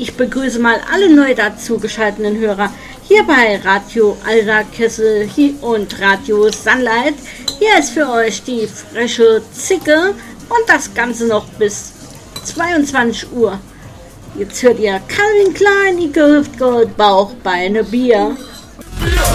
ich begrüße mal alle neu dazu geschalteten Hörer hier bei Radio Alderkessel und Radio Sunlight. Hier ist für euch die frische Zicke und das Ganze noch bis 22 Uhr. Jetzt hört ihr Calvin Klein, Icke, Hüft, Gold, Bauch, Beine, Bier.